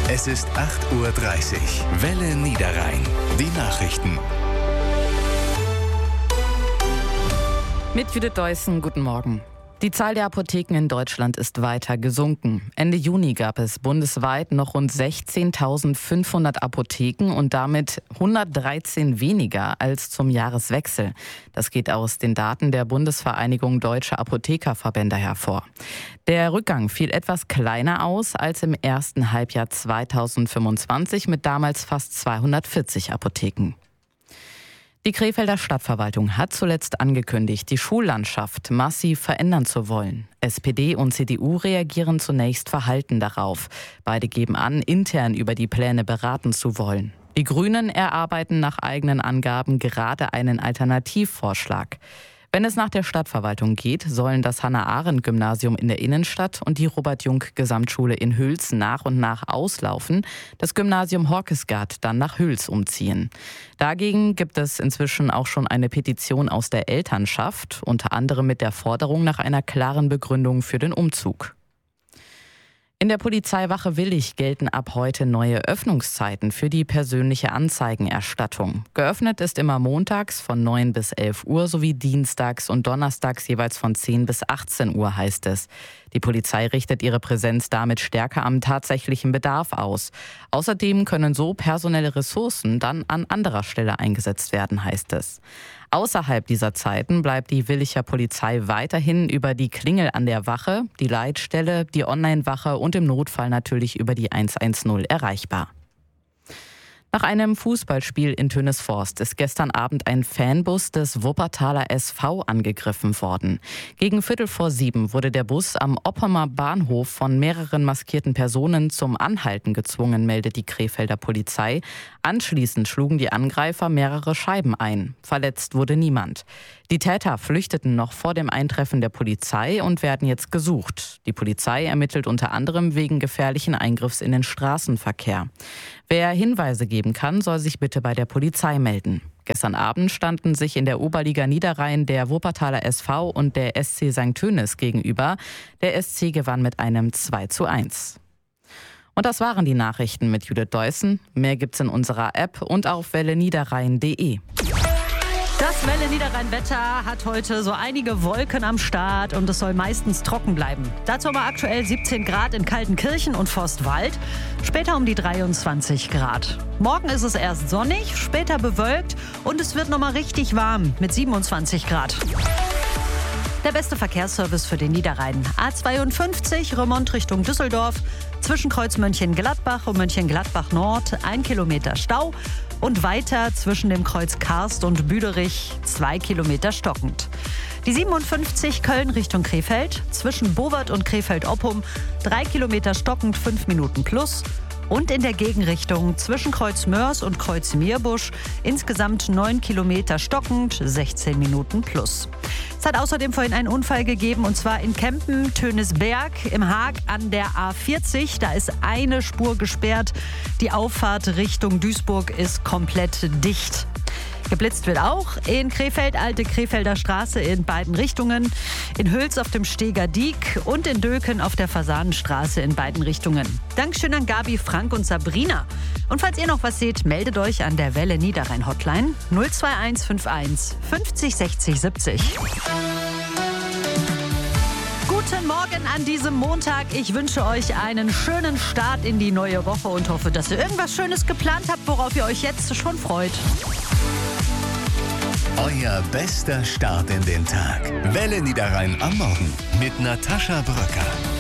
Es ist 8:30 Uhr. Welle Niederrhein. Die Nachrichten. Mit Judith Deussen, guten Morgen. Die Zahl der Apotheken in Deutschland ist weiter gesunken. Ende Juni gab es bundesweit noch rund 16.500 Apotheken und damit 113 weniger als zum Jahreswechsel. Das geht aus den Daten der Bundesvereinigung Deutscher Apothekerverbände hervor. Der Rückgang fiel etwas kleiner aus als im ersten Halbjahr 2025 mit damals fast 240 Apotheken. Die Krefelder Stadtverwaltung hat zuletzt angekündigt, die Schullandschaft massiv verändern zu wollen. SPD und CDU reagieren zunächst verhalten darauf. Beide geben an, intern über die Pläne beraten zu wollen. Die Grünen erarbeiten nach eigenen Angaben gerade einen Alternativvorschlag. Wenn es nach der Stadtverwaltung geht, sollen das Hannah-Arendt-Gymnasium in der Innenstadt und die Robert-Jung-Gesamtschule in Hüls nach und nach auslaufen, das Gymnasium Horkesgaard dann nach Hüls umziehen. Dagegen gibt es inzwischen auch schon eine Petition aus der Elternschaft, unter anderem mit der Forderung nach einer klaren Begründung für den Umzug. In der Polizeiwache Willich gelten ab heute neue Öffnungszeiten für die persönliche Anzeigenerstattung. Geöffnet ist immer montags von 9 bis 11 Uhr sowie dienstags und donnerstags jeweils von 10 bis 18 Uhr, heißt es. Die Polizei richtet ihre Präsenz damit stärker am tatsächlichen Bedarf aus. Außerdem können so personelle Ressourcen dann an anderer Stelle eingesetzt werden, heißt es. Außerhalb dieser Zeiten bleibt die Willicher Polizei weiterhin über die Klingel an der Wache, die Leitstelle, die Online-Wache und im Notfall natürlich über die 110 erreichbar. Nach einem Fußballspiel in Tönesforst ist gestern Abend ein Fanbus des Wuppertaler SV angegriffen worden. Gegen 6:45 wurde der Bus am Oppemer Bahnhof von mehreren maskierten Personen zum Anhalten gezwungen, meldet die Krefelder Polizei. Anschließend schlugen die Angreifer mehrere Scheiben ein. Verletzt wurde niemand. Die Täter flüchteten noch vor dem Eintreffen der Polizei und werden jetzt gesucht. Die Polizei ermittelt unter anderem wegen gefährlichen Eingriffs in den Straßenverkehr. Wer Hinweise geben kann, soll sich bitte bei der Polizei melden. Gestern Abend standen sich in der Oberliga Niederrhein der Wuppertaler SV und der SC St. Tönis gegenüber. Der SC gewann mit einem 2:1. Und das waren die Nachrichten mit Judith Deussen. Mehr gibt's in unserer App und auf welleniederrhein.de. Das Welle Niederrhein-Wetter hat heute so einige Wolken am Start und es soll meistens trocken bleiben. Dazu aber aktuell 17 Grad in Kaltenkirchen und Forstwald, später um die 23 Grad. Morgen ist es erst sonnig, später bewölkt und es wird nochmal richtig warm mit 27 Grad. Der beste Verkehrsservice für den Niederrhein. A52 Remont Richtung Düsseldorf, zwischen Kreuz Mönchengladbach und Mönchengladbach Nord 1 Kilometer Stau und weiter zwischen dem Kreuz Karst und Büderich 2 Kilometer stockend. Die 57 Köln Richtung Krefeld, zwischen Bowert und Krefeld-Oppum 3 Kilometer stockend 5 Minuten plus. Und in der Gegenrichtung zwischen Kreuz Mörs und Kreuz Meerbusch insgesamt 9 Kilometer stockend, 16 Minuten plus. Es hat außerdem vorhin einen Unfall gegeben und zwar in Kempen, Tönisberg, im Haag an der A40. Da ist eine Spur gesperrt. Die Auffahrt Richtung Duisburg ist komplett dicht. Geblitzt wird auch in Krefeld, Alte Krefelder Straße in beiden Richtungen, in Hüls auf dem Steger Diek und in Döken auf der Fasanenstraße in beiden Richtungen. Dankeschön an Gabi, Frank und Sabrina. Und falls ihr noch was seht, meldet euch an der Welle Niederrhein Hotline 02151 50 60 70. Guten Morgen an diesem Montag. Ich wünsche euch einen schönen Start in die neue Woche und hoffe, dass ihr irgendwas Schönes geplant habt, worauf ihr euch jetzt schon freut. Euer bester Start in den Tag. Welle Niederrhein am Morgen mit Natascha Bröcker.